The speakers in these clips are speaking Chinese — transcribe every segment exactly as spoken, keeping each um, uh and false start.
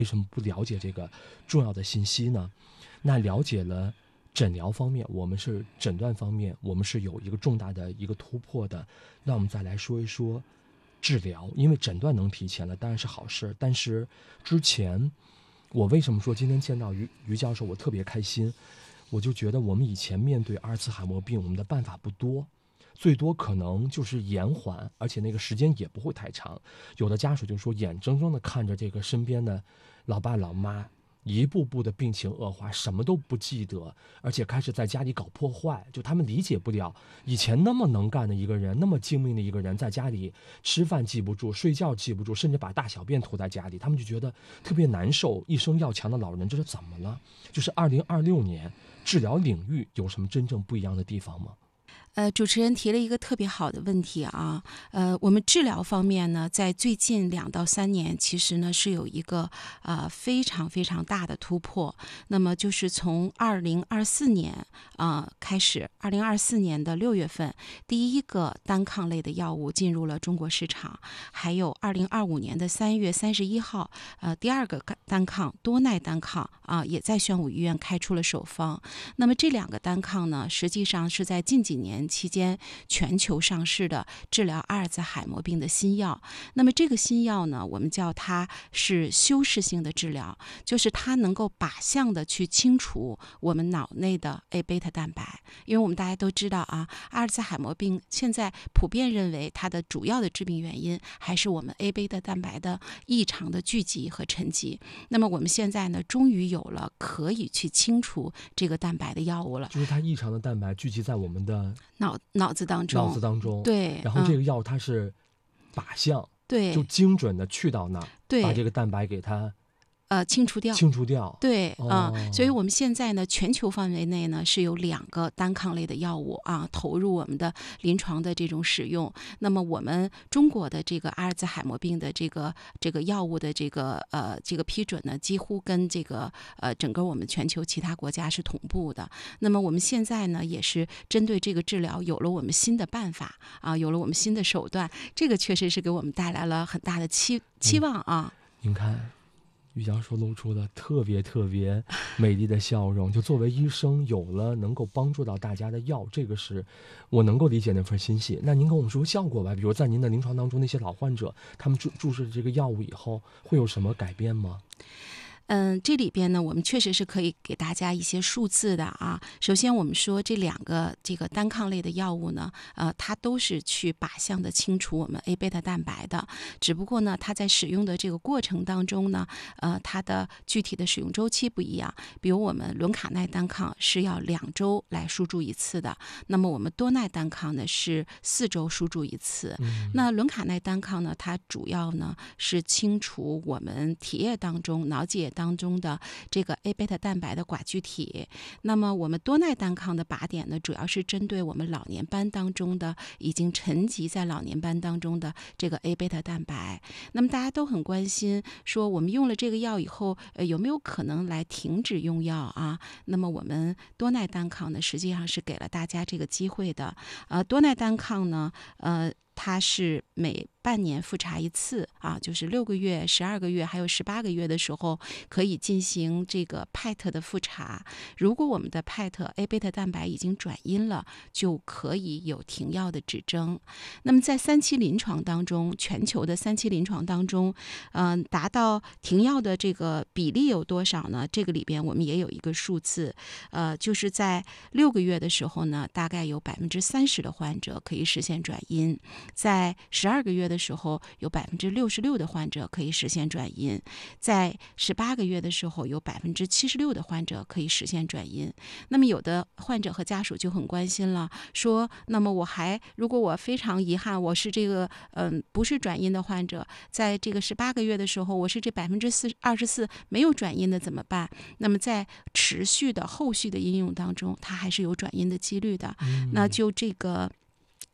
为什么不了解这个重要的信息呢？那了解了诊疗方面，我们是诊断方面，我们是有一个重大的一个突破的。那我们再来说一说治疗，因为诊断能提前了，当然是好事。但是之前，我为什么说今天见到于于教授，我特别开心？我就觉得我们以前面对阿尔茨海默病，我们的办法不多。最多可能就是延缓，而且那个时间也不会太长。有的家属就说，眼睁睁的看着这个身边的老爸老妈一步步的病情恶化，什么都不记得，而且开始在家里搞破坏，就他们理解不了，以前那么能干的一个人，那么精明的一个人，在家里吃饭记不住，睡觉记不住，甚至把大小便吐在家里，他们就觉得特别难受。一生要强的老人，这是怎么了？就是二零二六年治疗领域有什么真正不一样的地方吗？ 呃，主持人提了一个特别好的问题啊，呃，我们治疗方面呢，在最近两到三年，其实呢是有一个呃非常非常大的突破。那么就是从二零二四年啊、呃、开始，二零二四年的六月份，第一个单抗类的药物进入了中国市场，还有二零二五年的三月三十一号，呃，第二个单抗多奈单抗啊、呃，也在宣武医院开出了首方。那么这两个单抗呢，实际上是在近几年期间全球上市的治疗阿尔兹海默病的新药。那么这个新药呢，我们叫它是修饰性的治疗，就是它能够靶向的去清除我们脑内的 A 贝塔蛋白。因为我们大家都知道啊，阿尔兹海默病现在普遍认为它的主要的致病原因还是我们 A 贝塔蛋白的异常的聚集和沉积。那么我们现在呢，终于有了可以去清除这个蛋白的药物了， 就是它异常的蛋白聚集在我们的脑脑子当中， 脑子当中， 对， 然后这个药它是靶向， 对， 就精准的去到那儿， 对， 把这个蛋白给它呃，清除掉， 清除掉， 对啊、 哦呃，所以我们现在呢，全球范围内呢是有两个单抗类的药物啊投入我们的临床的这种使用。那么我们中国的这个阿尔兹海默病的这个这个药物的这个呃这个批准呢，几乎跟这个呃整个我们全球其他国家是同步的。那么我们现在呢，也是针对这个治疗有了我们新的办法啊，有了我们新的手段，这个确实是给我们带来了很大的期期望啊。 嗯、您看。于教授露出了特别特别美丽的笑容，就作为医生，有了能够帮助到大家的药，这个是我能够理解那份欣喜。那您跟我们说效果吧，比如在您的临床当中，那些老患者他们注注射这个药物以后，会有什么改变吗？ 嗯，这里边呢，我们确实是可以给大家一些数字的啊。首先，我们说这两个这个单抗类的药物呢，呃，它都是去靶向的清除我们 A 贝塔蛋白的，只不过呢，它在使用的这个过程当中呢，呃，它的具体的使用周期不一样。比如我们伦卡奈单抗是要两周来输注一次的，那么我们多奈单抗呢是四周输注一次。 嗯、 那伦卡奈单抗呢，它主要呢是清除我们体液当中、脑脊液当中当中的这个 A 贝塔蛋白的寡聚体。那么我们多奈单抗的靶点呢，主要是针对我们老年斑当中的已经沉积在老年斑当中的这个 A 贝塔蛋白。那么大家都很关心，说我们用了这个药以后，呃，有没有可能来停止用药啊？那么我们多奈单抗呢，实际上是给了大家这个机会的。呃，多奈单抗呢，呃。它是每半年复查一次啊，就是六个月、十二个月还有十八个月的时候可以进行这个 P E T 的复查。如果我们的 P E T A 贝塔蛋白已经转阴了，就可以有停药的指征。那么在三期临床当中，全球的三期临床当中，嗯、呃，达到停药的这个比例有多少呢？这个里边我们也有一个数字，呃，就是在六个月的时候呢，大概有百分之三十的患者可以实现转阴。在十二个月的时候，有百分之六十六的患者可以实现转阴；在十八个月的时候，有百分之七十六的患者可以实现转阴。那么，有的患者和家属就很关心了，说：那么我还如果我非常遗憾，我是这个嗯、呃、不是转阴的患者，在这个十八个月的时候，我是这百分之四二十四没有转阴的怎么办？那么在持续的后续的应用当中，它还是有转阴的几率的。 嗯、 那就这个。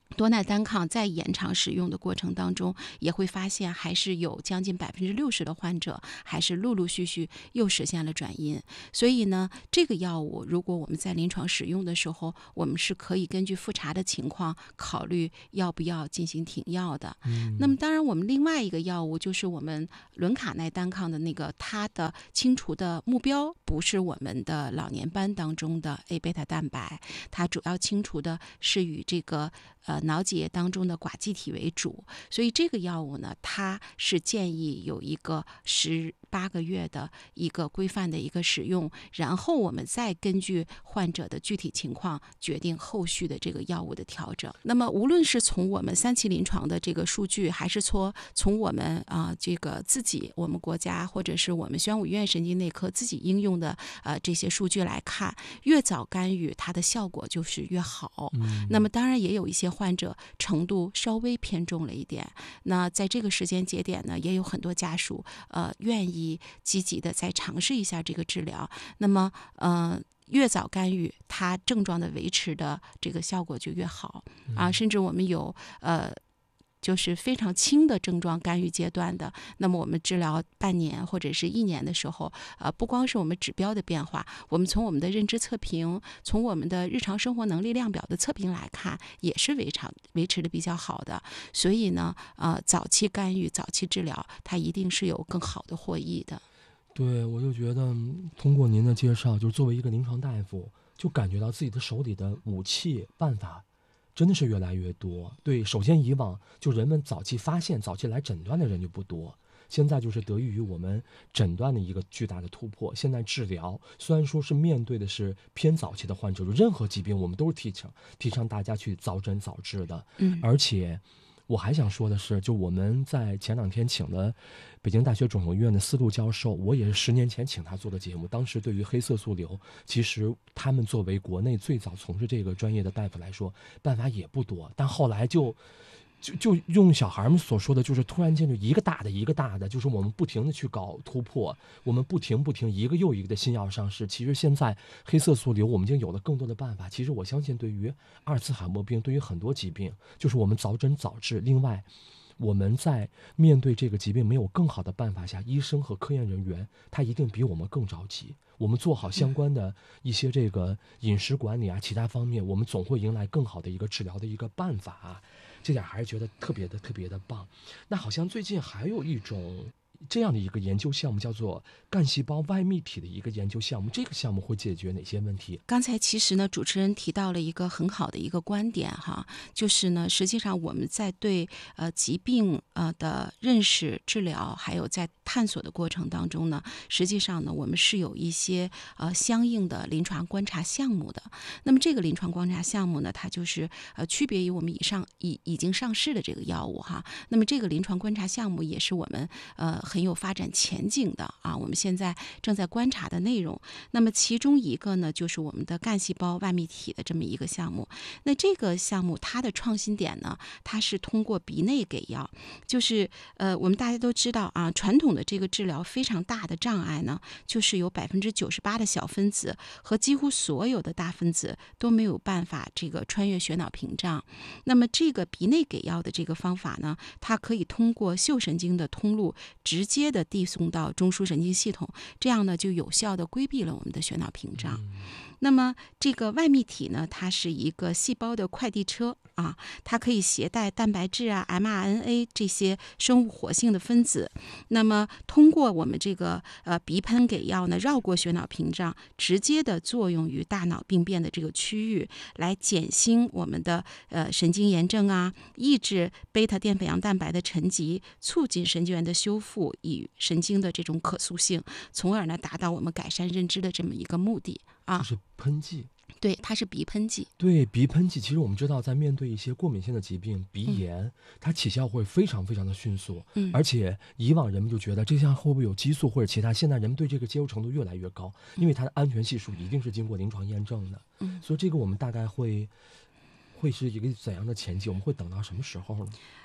多奈单抗在延长使用的过程当中，也会发现还是有将近百分之六十的患者还是陆陆续续又实现了转阴。所以呢，这个药物如果我们在临床使用的时候，我们是可以根据复查的情况考虑要不要进行停药的。 嗯、 那么当然，我们另外一个药物就是我们伦卡奈单抗的那个，它的清除的目标不是我们的老年斑当中的 A 贝塔蛋白，它主要清除的是与这个呃脑脊液当中的寡基体为主，所以这个药物呢，它是建议有一个十八个月的一个规范的一个使用，然后我们再根据患者的具体情况决定后续的这个药物的调整。那么无论是从我们三期临床的这个数据，还是说从我们啊、呃、这个自己我们国家或者是我们宣武医院神经内科自己应用的呃这些数据来看，越早干预它的效果就是越好。 嗯、 那么当然也有一些患者程度稍微偏重了一点，那在这个时间节点呢，也有很多家属呃愿意积极的再尝试一下这个治疗。那么呃越早干预，它症状的维持的这个效果就越好啊，甚至我们有呃。就是非常轻的症状干预阶段的，那么我们治疗半年或者是一年的时候，呃，不光是我们指标的变化，我们从我们的认知测评，从我们的日常生活能力量表的测评来看，也是维持维持的比较好的。所以呢，呃，早期干预、早期治疗，它一定是有更好的获益的。 对，我就觉得通过您的介绍，就是作为一个临床大夫，就感觉到自己的手里的武器办法真的是越来越多。对，首先以往就人们早期发现、早期来诊断的人就不多，现在就是得益于我们诊断的一个巨大的突破。现在治疗虽然说是面对的是偏早期的患者，就任何疾病我们都是提倡提倡大家去早诊早治的。 嗯， 而且我还想说的是，就我们在前两天请了北京大学肿瘤医院的思路教授，我也是十年前请他做的节目。当时对于黑色素瘤，其实他们作为国内最早从事这个专业的大夫来说，办法也不多。但后来就就就用小孩们所说的，就是突然间就一个大的一个大的，就是我们不停的去搞突破，我们不停不停一个又一个的新药上市。其实现在黑色素瘤我们已经有了更多的办法。其实我相信，对于阿尔茨海默病，对于很多疾病，就是我们早诊早治。另外，我们在面对这个疾病没有更好的办法下，医生和科研人员他一定比我们更着急。我们做好相关的一些这个饮食管理啊，其他方面，我们总会迎来更好的一个治疗的一个办法啊。这点还是觉得特别的特别的棒。那好像最近还有一种这样的一个研究项目，叫做干细胞外泌体的一个研究项目。这个项目会解决哪些问题？ 刚才其实呢，主持人提到了一个很好的一个观点哈，就是呢，实际上我们在对呃疾病呃的认识、治疗，还有在探索的过程当中呢，实际上呢，我们是有一些呃相应的临床观察项目的。那么这个临床观察项目呢，它就是呃区别于我们以上已已经上市的这个药物哈。那么这个临床观察项目也是我们呃很有发展前景的啊，我们现在正在观察的内容。那么其中一个呢，就是我们的干细胞外泌体的这么一个项目。那这个项目它的创新点呢，它是通过鼻内给药，就是呃我们大家都知道啊，传统的这个治疗非常大的障碍呢，就是有百分之九十八的小分子和几乎所有的大分子都没有办法这个穿越血脑屏障。那么这个鼻内给药的这个方法呢，它可以通过嗅神经的通路直接的递送到中枢神经系统，这样呢就有效的规避了我们的血脑屏障。那么这个外泌体呢，它是一个细胞的快递车啊，它可以携带蛋白质啊、M R N A 这些生物活性的分子。那么通过我们这个呃鼻喷给药呢，绕过血脑屏障，直接的作用于大脑病变的这个区域，来减轻我们的呃神经炎症啊，抑制贝塔淀粉样蛋白的沉积，促进神经元的修复与神经的这种可塑性，从而呢达到我们改善认知的这么一个目的啊。 就是喷剂。 对，它是鼻喷剂。 对，鼻喷剂，其实我们知道，在面对一些过敏性的疾病，鼻炎，嗯、它起效会非常非常的迅速。 嗯， 而且以往人们就觉得这项会不会有激素或者其他，现在人们对这个接受程度越来越高，因为它的安全系数一定是经过临床验证的。 嗯， 所以这个我们大概会会是一个怎样的前景？我们会等到什么时候呢？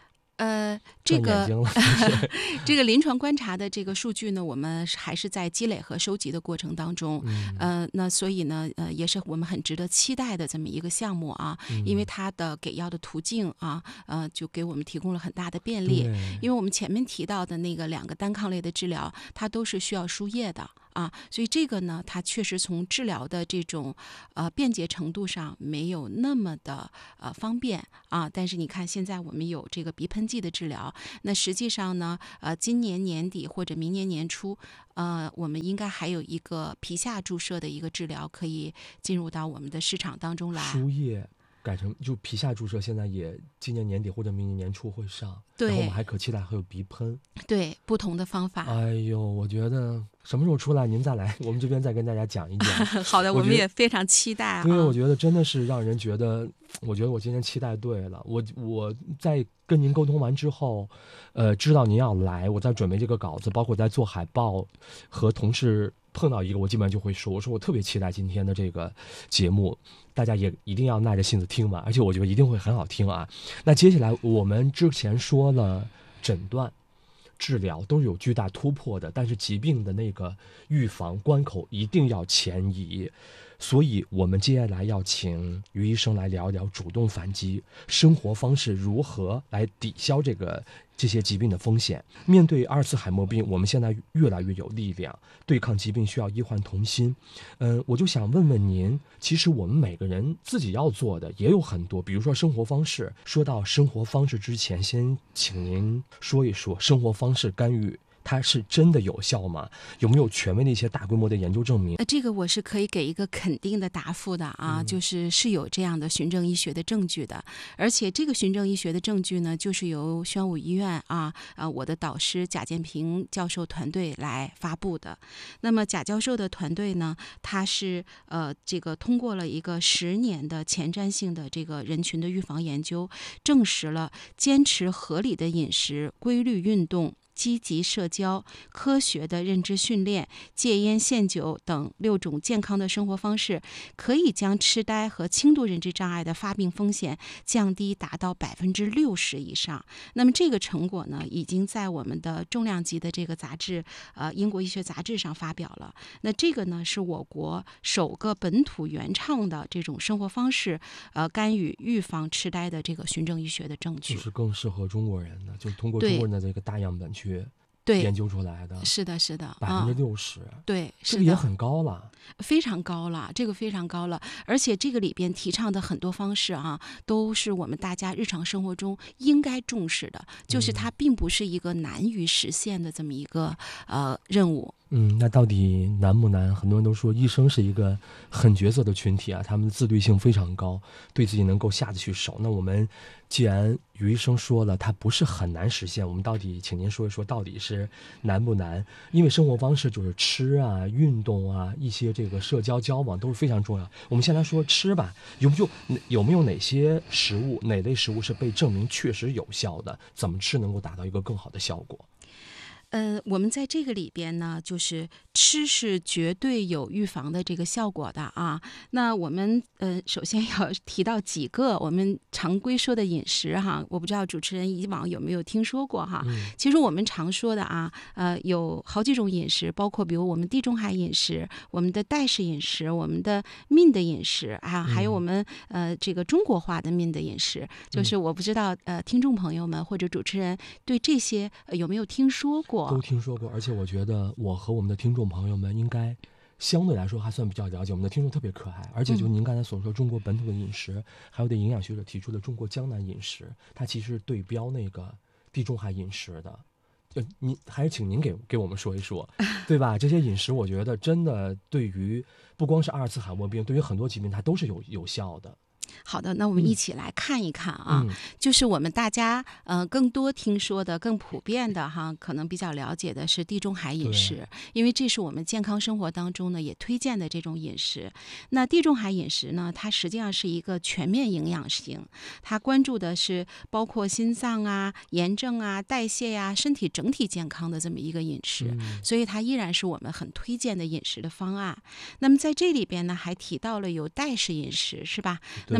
呃，这个转眼睛了这个临床观察的这个数据呢，我们还是在积累和收集的过程当中。 嗯呃，那所以呢，呃，也是我们很值得期待的这么一个项目啊， 嗯因为它的给药的途径啊，呃，就给我们提供了很大的便利。 对因为我们前面提到的那个两个单抗类的治疗，它都是需要输液的。啊，所以这个呢，它确实从治疗的这种呃便捷程度上没有那么的呃方便啊。但是你看，现在我们有这个鼻喷剂的治疗，那实际上呢，呃，今年年底或者明年年初，呃，我们应该还有一个皮下注射的一个治疗可以进入到我们的市场当中来。 输液改成就皮下注射，现在也今年年底或者明年年初会上， 对然后我们还可期待还有鼻喷。 对，不同的方法。 哎呦，我觉得什么时候出来您再来，我们这边再跟大家讲一讲。 好的，我们我觉得也非常期待啊。 对，我觉得真的是让人觉得，我觉得我今天期待对了。我我在跟您沟通完之后，呃，知道您要来，我在准备这个稿子，包括在做海报，和同事碰到一个，我基本上就会说，我说我特别期待今天的这个节目，大家也一定要耐着性子听嘛，而且我觉得一定会很好听啊。那接下来我们之前说了诊断、治疗都是有巨大突破的，但是疾病的那个预防关口一定要前移。所以我们接下来要请于医生来聊一聊主动反击，生活方式如何来抵消这个这些疾病的风险。面对阿尔茨海默病，我们现在越来越有力量，对抗疾病需要医患同心。嗯，我就想问问您，其实我们每个人自己要做的也有很多，比如说生活方式。说到生活方式之前，先请您说一说生活方式干预它是真的有效吗？有没有权威的一些大规模的研究证明？ 呃，这个我是可以给一个肯定的答复的啊， 嗯、 就是是有这样的循证医学的证据的，而且这个循证医学的证据呢，就是由宣武医院啊啊我的导师贾建平教授团队来发布的。那么贾教授的团队呢，他是呃这个通过了一个十年的前瞻性的这个人群的预防研究，证实了坚持合理的饮食、规律运动、积极社交、科学的认知训练、戒烟限酒等六种健康的生活方式，可以将痴呆和轻度认知障碍的发病风险降低达到百分之六十以上。那么这个成果呢，已经在我们的重量级的这个杂志，呃，英国医学杂志上发表了。那这个呢，是我国首个本土原创的这种生活方式，呃，干预预防痴呆的这个循证医学的证据。 就是更适合中国人的，就是通过中国人的这个大样本去对研究出来的。 是的，是的， 百分之六十， 对， 这个也很高了， 非常高了，这个非常高了。而且这个里边提倡的很多方式啊，都是我们大家日常生活中应该重视的，就是它并不是一个难于实现的这么一个呃任务。 嗯，那到底难不难？很多人都说医生是一个很角色的群体啊，他们的自律性非常高，对自己能够下得去手。那我们既然于医生说了，它不是很难实现，我们到底请您说一说，到底是难不难？因为生活方式就是吃啊、运动啊、一些这个社交交往都是非常重要。我们先来说吃吧，有没有有没有哪些食物、哪类食物是被证明确实有效的？怎么吃能够达到一个更好的效果？ 呃，我们在这个里边呢，就是吃是绝对有预防的这个效果的啊。那我们呃，首先要提到几个我们常规说的饮食哈，我不知道主持人以往有没有听说过哈。 嗯、 其实我们常说的啊，呃，有好几种饮食，包括比如我们地中海饮食、我们的代氏饮食、我们的min的饮食啊，还有我们呃这个中国化的min的饮食。就是我不知道呃，听众朋友们或者主持人对这些、呃、有没有听说过？ 都听说过，而且我觉得我和我们的听众朋友们应该相对来说还算比较了解。我们的听众特别可爱，而且就您刚才所说中国本土的饮食，嗯、还有对营养学者提出的中国江南饮食，它其实是对标那个地中海饮食的。就您还是请您给给我们说一说，对吧？这些饮食我觉得真的对于不光是阿尔茨海默病，对于很多疾病它都是有有效的。 好的，那我们一起来看一看啊， 嗯、 就是我们大家呃更多听说的、更普遍的哈，可能比较了解的是地中海饮食，因为这是我们健康生活当中呢也推荐的这种饮食。那地中海饮食呢，它实际上是一个全面营养型，它关注的是包括心脏啊、炎症啊、代谢呀、啊、身体整体健康的这么一个饮食， 嗯、 所以它依然是我们很推荐的饮食的方案。那么在这里边呢，还提到了有代氏饮食，是吧？那么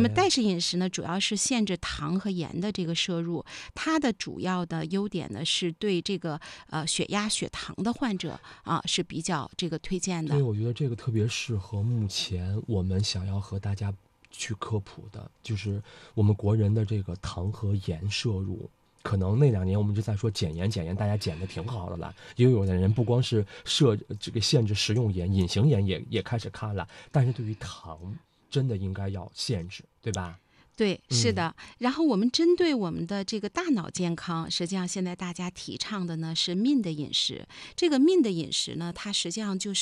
么代食饮食呢，主要是限制糖和盐的这个摄入，它的主要的优点呢，是对这个呃血压、血糖的患者啊是比较这个推荐的。 所以我觉得这个特别适合目前我们想要和大家去科普的，就是我们国人的这个糖和盐摄入。可能那两年我们就在说减盐减盐，大家减的挺好的了。也有的人不光是设这个限制食用盐，隐形盐也也开始看了。但是对于糖，真的应该要限制，对吧？ 对，是的。嗯、然后我们针对我们的这个大脑健康，实际上现在大家提倡的呢是 M I N 的饮食。这个 M I N 的饮食呢，它实际上就是